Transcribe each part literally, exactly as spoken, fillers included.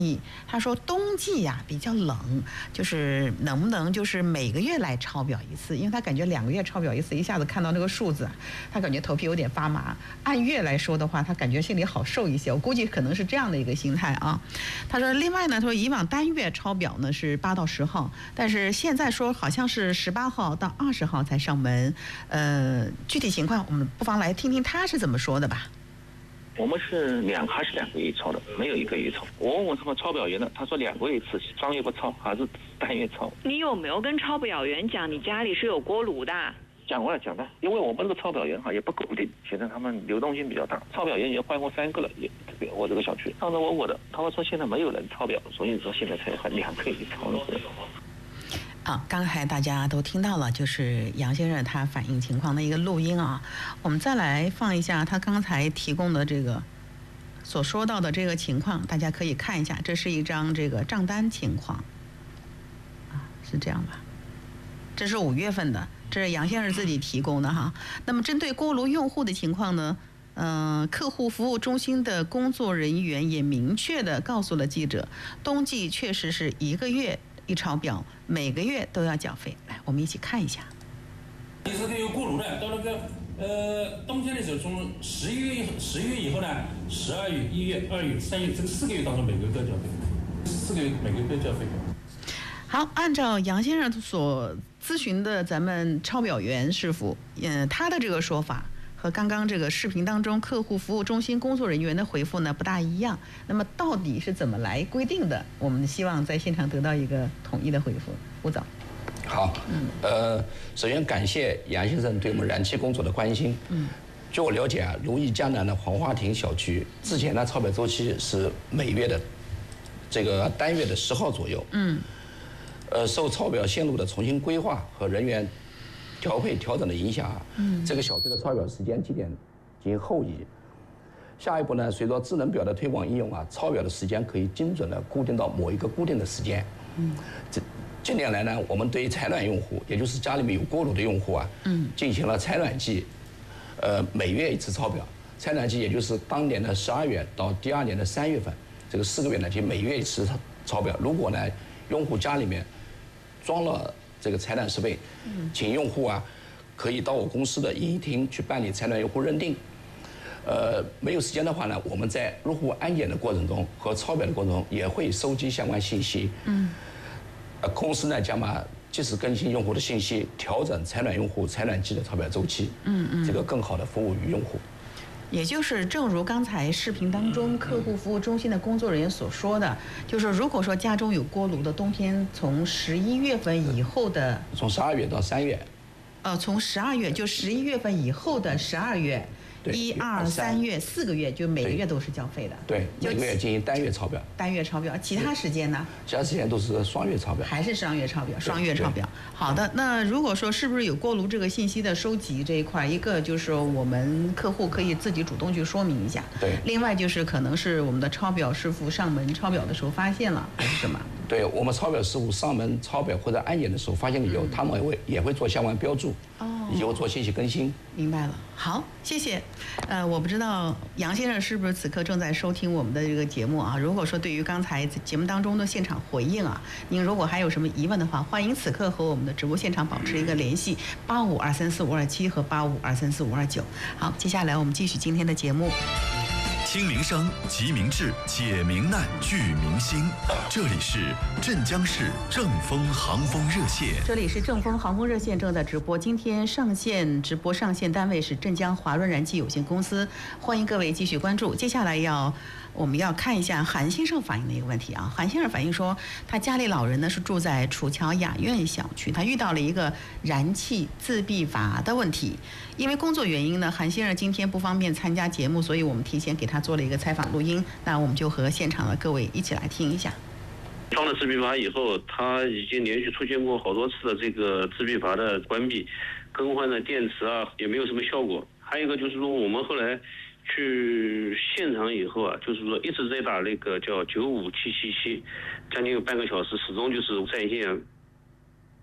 他说冬季呀、啊、比较冷，就是能不能就是每个月来抄表一次？因为他感觉两个月抄表一次，一下子看到那个数字，他感觉头皮有点发麻。按月来说的话，他感觉心里好受一些。我估计可能是这样的一个心态啊。他说，另外呢，他说以往单月抄表呢是八到十号，但是现在说好像是十八号到二十号才上门。呃，具体情况我们不妨来听听他是怎么说的吧。 我们是两还是两个月抄的，没有一个月抄。我问我他们抄表员的，他说两个月一次，双月不抄，还是单月抄。 你有没有跟抄表员讲你家里是有锅炉的？ 讲过了，讲的，因为我们这个抄表员哈也不固定，现在他们流动性比较大，抄表员已经换过三个了，也这个我这个小区。上次我我的，他们说现在没有人抄表，所以说现在才两个月一抄的。 啊，刚才大家都听到了，就是杨先生他反映情况的一个录音啊。我们再来放一下他刚才提供的这个所说到的这个情况，大家可以看一下，这是一张这个账单情况啊，是这样吧？这是五月份的，这是杨先生自己提供的哈。那么针对锅炉用户的情况呢，嗯、呃，客户服务中心的工作人员也明确的告诉了记者，冬季确实是一个月一抄表，每个月都要缴费。来，我们一起看一下。 你是有锅炉的，到那个呃冬天的时候，从十一月以后，十一月以后呢，十二月、一月、二月、三月这个四个月当中，每个月都要缴费，四个月每个月都要缴费。 好，按照杨先生所咨询的咱们抄表员师傅，嗯，他的这个说法和刚刚这个视频当中客户服务中心工作人员的回复呢不大一样。那么到底是怎么来规定的？我们希望在现场得到一个统一的回复。吴总， 好，嗯，呃，首先感谢杨先生对我们燃气工作的关心。嗯，据我了解啊，如意江南的黄花亭小区之前的抄表周期是每月的这个单月的十号左右。嗯。呃，受抄表线路的重新规划和人员调配调整的影响啊，嗯，这个小区的抄表时间节点进行后移。下一步呢，随着智能表的推广应用啊，抄表的时间可以精准的固定到某一个固定的时间。嗯，这近年来呢，我们对于采暖用户，也就是家里面有锅炉的用户啊，嗯，进行了采暖季，呃，每月一次抄表。采暖季也就是当年的十二月到第二年的三月份，这个四个月呢，就每月一次抄表。如果呢，用户家里面装了这个采暖设备，请用户啊可以到我公司的营业厅去办理采暖用户认定。呃，没有时间的话呢，我们在入户安检的过程中和抄表的过程中也会收集相关信息。嗯，呃，公司呢将嘛及时更新用户的信息，调整采暖用户采暖季的抄表周期。嗯嗯，这个更好的服务于用户。 也就是正如刚才视频当中客户服务中心的工作人员所说的，就是如果说家中有锅炉的，冬天从十一月份以后的， 从十二月到三月， 呃，从十二月就十一月份以后的十二月。一二三月四个月，就每个月都是交费的。 对，每个月进行单月抄表。 单月抄表，其他时间呢？ 其他时间都是双月抄表。 还是双月抄表，双月抄表。好的，那如果说是不是有锅炉这个信息的收集这一块，一个就是我们客户可以自己主动去说明一下。 对。 另外就是可能是我们的抄表师傅上门抄表的时候发现了，还是什么？ 对，我们抄表师傅上门抄表或者安检的时候发现了以后，嗯、他们也会也会做相关标注。哦。以后做信息更新。 明白了，好，谢谢。呃，我不知道杨先生是不是此刻正在收听我们的这个节目啊？如果说对于刚才节目当中的现场回应啊，您如果还有什么疑问的话，欢迎此刻和我们的直播现场保持一个联系，八五二三四五二七和八五二三四五二九。好，接下来我们继续今天的节目。 听民生，集民智，解民难，聚民心。这里是镇江市正风航风热线。 这里是正风航风热线正在直播。今天上线直播上线单位是镇江华润燃气有限公司，欢迎各位继续关注。接下来要我们要看一下韩先生反映的一个问题啊。韩先生反映说，他家里老人呢是住在楚桥雅苑小区，他遇到了一个燃气自闭阀的问题。因为工作原因呢，韩先生今天不方便参加节目，所以我们提前给他做了一个采访录音。那我们就和现场的各位一起来听一下。 装了自闭阀以后，他已经连续出现过好多次的这个自闭阀的关闭，更换的电池啊也没有什么效果。还有一个就是说，我们后来去现场以后啊，就是说一直在打那个叫九五七七七，将近有半个小时，始终就是在线。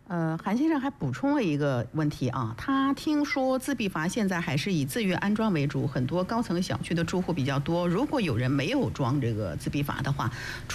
呃，韩先生还补充了一个问题啊，他听说自闭阀现在还是以自愿安装为主，很多高层小区的住户比较多，如果有人没有装这个自闭阀的话，